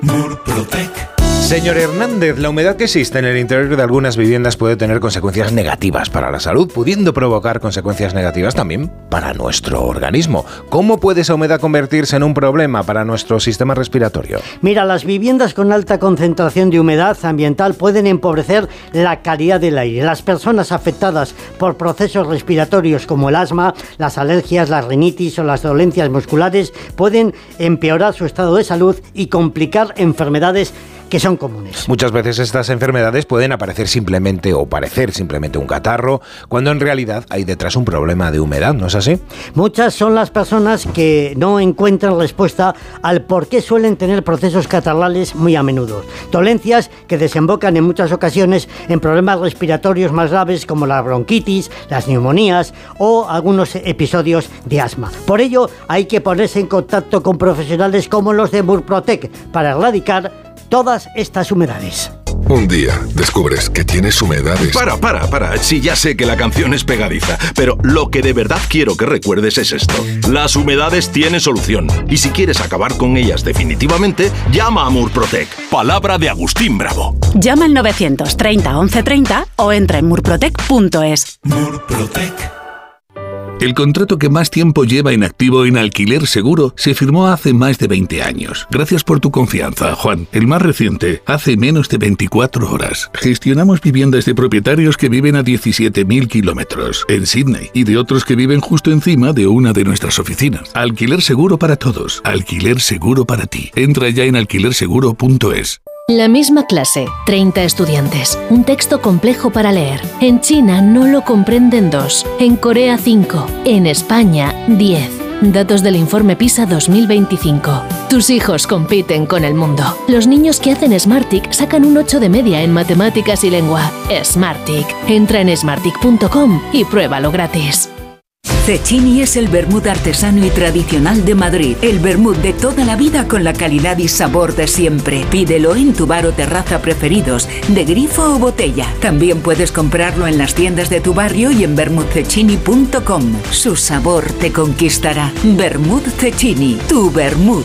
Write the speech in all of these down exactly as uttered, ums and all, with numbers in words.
Murprotec. Señor Hernández, la humedad que existe en el interior de algunas viviendas puede tener consecuencias negativas para la salud, pudiendo provocar consecuencias negativas también para nuestro organismo. ¿Cómo puede esa humedad convertirse en un problema para nuestro sistema respiratorio? Mira, las viviendas con alta concentración de humedad ambiental pueden empobrecer la calidad del aire. Las personas afectadas por procesos respiratorios como el asma, las alergias, la rinitis o las dolencias musculares pueden empeorar su estado de salud y complicar enfermedades que son comunes. Muchas veces estas enfermedades pueden aparecer simplemente o parecer simplemente un catarro, cuando en realidad hay detrás un problema de humedad, ¿no es así? Muchas son las personas que no encuentran respuesta al por qué suelen tener procesos catarrales muy a menudo. Dolencias que desembocan en muchas ocasiones en problemas respiratorios más graves como la bronquitis, las neumonías o algunos episodios de asma. Por ello, hay que ponerse en contacto con profesionales como los de Murprotec para erradicar todas estas humedades. Un día descubres que tienes humedades. Para, para, para. Sí, ya sé que la canción es pegadiza, pero lo que de verdad quiero que recuerdes es esto. Las humedades tienen solución. Y si quieres acabar con ellas definitivamente, llama a Murprotec. Palabra de Agustín Bravo. Llama al novecientos treinta once treinta o entra en murprotec punto es. Murprotec. El contrato que más tiempo lleva en activo en Alquiler Seguro se firmó hace más de veinte años. Gracias por tu confianza, Juan. El más reciente, hace menos de veinticuatro horas. Gestionamos viviendas de propietarios que viven a diecisiete mil kilómetros en Sydney y de otros que viven justo encima de una de nuestras oficinas. Alquiler Seguro para todos. Alquiler Seguro para ti. Entra ya en alquiler seguro punto es. La misma clase, treinta estudiantes, un texto complejo para leer. En China no lo comprenden dos, en Corea cinco, en España diez. Datos del informe PISA dos mil veinticinco. Tus hijos compiten con el mundo. Los niños que hacen Smartick sacan un ocho de media en matemáticas y lengua. Smartick. Entra en smartick punto com y pruébalo gratis. Cecchini es el vermut artesano y tradicional de Madrid. El vermut de toda la vida con la calidad y sabor de siempre. Pídelo en tu bar o terraza preferidos, de grifo o botella. También puedes comprarlo en las tiendas de tu barrio y en vermut cecchini punto com. Su sabor te conquistará. Vermut Cecchini, tu vermut.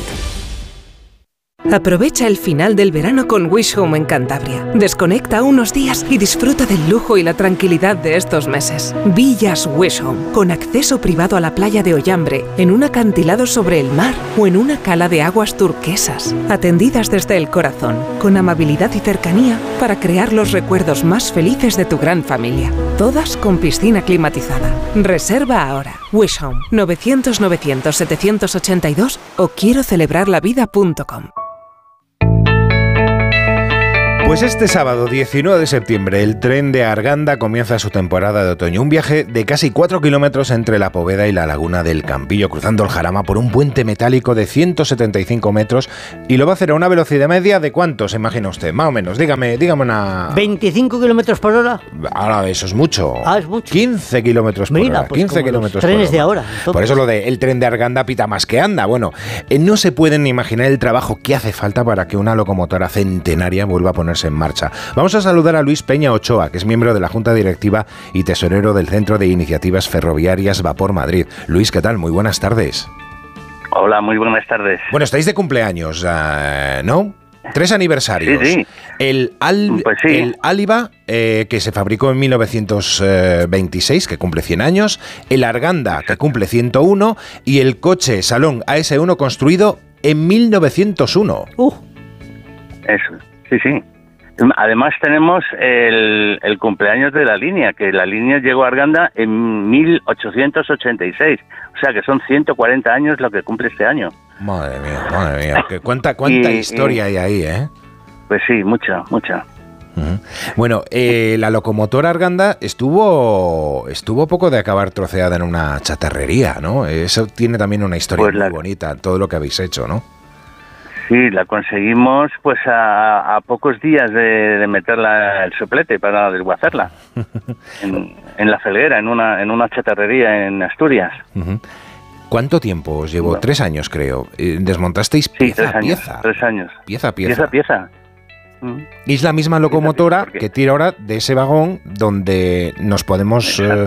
Aprovecha el final del verano con Wish Home en Cantabria. Desconecta unos días y disfruta del lujo y la tranquilidad de estos meses. Villas Wish Home, con acceso privado a la playa de Ollambre, en un acantilado sobre el mar o en una cala de aguas turquesas. Atendidas desde el corazón, con amabilidad y cercanía para crear los recuerdos más felices de tu gran familia. Todas con piscina climatizada. Reserva ahora. Wish Home, novecientos novecientos setecientos ochenta y dos o quiero celebrar la vida punto com. Pues este sábado diecinueve de septiembre el tren de Arganda comienza su temporada de otoño. Un viaje de casi cuatro kilómetros entre la Poveda y la Laguna del Campillo, cruzando el Jarama por un puente metálico de ciento setenta y cinco metros, y lo va a hacer a una velocidad media de ¿cuánto se imagina usted? Más o menos, dígame, dígame una... ¿veinticinco kilómetros por hora? Ahora, eso es mucho. Ah, es mucho. quince kilómetros por Mira, hora. pues quince kilómetros por hora. Trenes de ahora. Entonces. Por eso lo de el tren de Arganda pita más que anda. Bueno, eh, no se pueden ni imaginar el trabajo que hace falta para que una locomotora centenaria vuelva a ponerse en marcha. Vamos a saludar a Luis Peña Ochoa, que es miembro de la Junta Directiva y tesorero del Centro de Iniciativas Ferroviarias Vapor Madrid. Luis, ¿qué tal? Muy buenas tardes. Hola, muy buenas tardes. Bueno, estáis de cumpleaños, uh, ¿no? Tres aniversarios. Sí, sí. El, Al, pues sí. el Aliba, eh, que se fabricó en mil novecientos veintiséis, que cumple cien años. El Arganda, que cumple ciento uno. Y el coche Salón A S uno, construido en mil novecientos uno. Uh. Eso, sí, sí. Además tenemos el, el cumpleaños de la línea, que la línea llegó a Arganda en mil ochocientos ochenta y seis, o sea que son ciento cuarenta años lo que cumple este año. Madre mía, madre mía, que cuánta, cuánta y, historia y, hay ahí, ¿eh? Pues sí, mucha, mucha. Uh-huh. Bueno, eh, la locomotora Arganda estuvo estuvo poco de acabar troceada en una chatarrería, ¿no? Eso tiene también una historia pues la... muy bonita, todo lo que habéis hecho, ¿no? Sí, la conseguimos pues a, a pocos días de, de meterla el soplete para desguazarla en, en la Felguera, en una en una chatarrería en Asturias. Uh-huh. ¿Cuánto tiempo os llevó? No. Tres años, creo. ¿Desmontasteis pieza sí, tres a años, pieza? Tres años. Pieza a pieza. Pieza a pieza. Y es la misma locomotora que tira ahora de ese vagón donde nos podemos eh,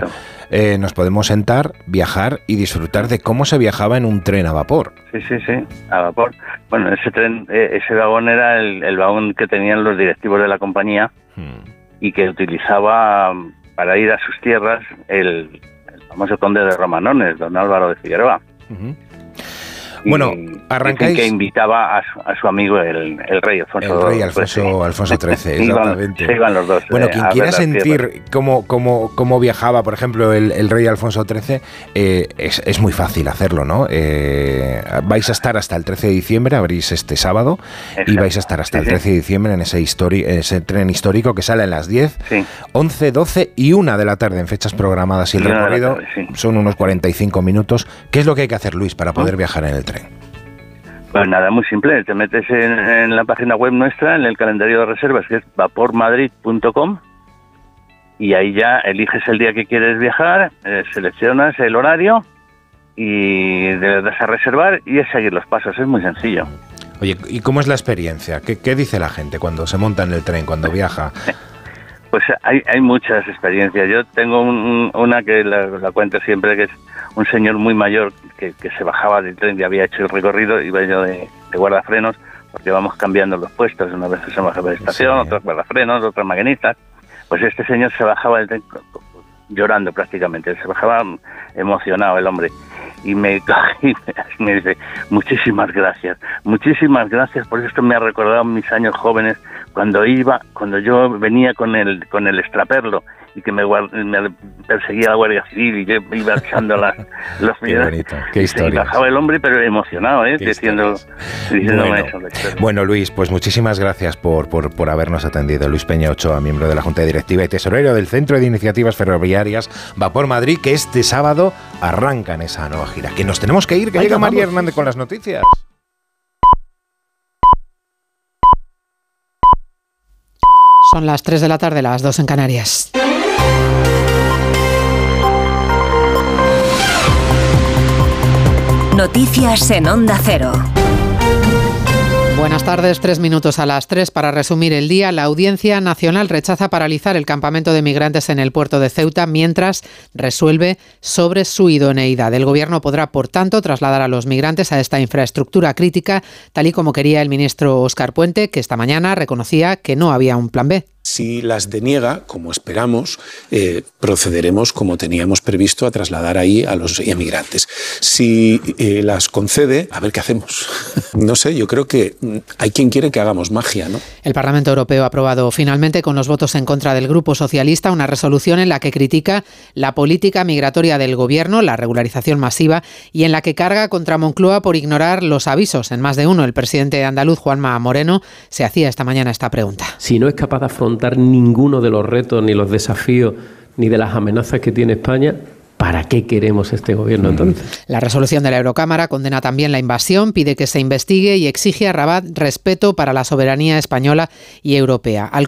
eh, nos podemos sentar, viajar y disfrutar de cómo se viajaba en un tren a vapor. Sí, sí, sí, a vapor. Bueno, ese tren, eh, ese vagón era el, el vagón que tenían los directivos de la compañía hmm. y que utilizaba para ir a sus tierras el, el famoso conde de Romanones, don Álvaro de Figueroa. Uh-huh. Y, bueno, arrancáis... que invitaba a su, a su amigo el, el rey Alfonso El rey Alfonso, Alfonso trece, exactamente. Se iban los dos. Bueno, eh, quien quiera sentir cómo, cómo, cómo viajaba, por ejemplo, el, el rey Alfonso trece, eh, es, es muy fácil hacerlo, ¿no? Eh, vais a estar hasta el trece de diciembre, abrís este sábado, Exacto. y vais a estar hasta sí, el trece de diciembre en ese, histori- en ese tren histórico que sale a las diez, sí. once, doce y una de la tarde en fechas programadas, y el recorrido tarde, sí. son unos cuarenta y cinco minutos. ¿Qué es lo que hay que hacer, Luis, para poder ¿Mm? viajar en el tren? Pues nada, muy simple, te metes en, en la página web nuestra, en el calendario de reservas, que es vapor madrid punto com, y ahí ya eliges el día que quieres viajar, eh, seleccionas el horario y le das a reservar y es seguir los pasos, es muy sencillo. Oye, ¿y cómo es la experiencia? ¿Qué, qué dice la gente cuando se monta en el tren, cuando viaja? Pues hay, hay muchas experiencias. Yo tengo un, una que la, la cuento siempre, que es un señor muy mayor que, que se bajaba del tren y había hecho el recorrido, iba yo de, de guardafrenos, porque vamos cambiando los puestos, una vez se bajaba de estación, sí. otros guardafrenos, otros maquinistas. Pues este señor se bajaba del tren llorando prácticamente, se bajaba emocionado el hombre. Y me, y me dice, muchísimas gracias, muchísimas gracias, por esto me ha recordado mis años jóvenes, cuando iba, cuando yo venía con el con el extraperlo y que me, me perseguía la Guardia Civil y yo iba echando las, los Qué bonito, qué historia. Y bajaba el hombre, pero emocionado, ¿eh? Diciendo, diciéndome bueno, eso. Bueno, Luis, pues muchísimas gracias por, por, por habernos atendido. Luis Peña Ochoa, miembro de la Junta Directiva y tesorero del Centro de Iniciativas Ferroviarias Vapor Madrid, que este sábado arranca en esa nueva gira. Que nos tenemos que ir, que Ay, llega no, María Hernández con las noticias. Son las tres de la tarde, las dos en Canarias. Noticias en Onda Cero. Buenas tardes, tres minutos a las tres para resumir el día. La Audiencia Nacional rechaza paralizar el campamento de migrantes en el puerto de Ceuta mientras resuelve sobre su idoneidad. El Gobierno podrá, por tanto, trasladar a los migrantes a esta infraestructura crítica, tal y como quería el ministro Óscar Puente, que esta mañana reconocía que no había un plan B. Si las deniega, como esperamos, eh, procederemos como teníamos previsto a trasladar ahí a los emigrantes. Si eh, las concede, a ver qué hacemos. No sé, yo creo que hay quien quiere que hagamos magia, ¿no? El Parlamento Europeo ha aprobado finalmente, con los votos en contra del Grupo Socialista, una resolución en la que critica la política migratoria del Gobierno, la regularización masiva, y en la que carga contra Moncloa por ignorar los avisos. En más de uno, el presidente andaluz, Juanma Moreno, se hacía esta mañana esta pregunta. Si no es capaz de afrontar ninguno de los retos, ni los desafíos, ni de las amenazas que tiene España, ¿para qué queremos este gobierno entonces? La resolución de la Eurocámara condena también la invasión, pide que se investigue y exige a Rabat respeto para la soberanía española y europea. Al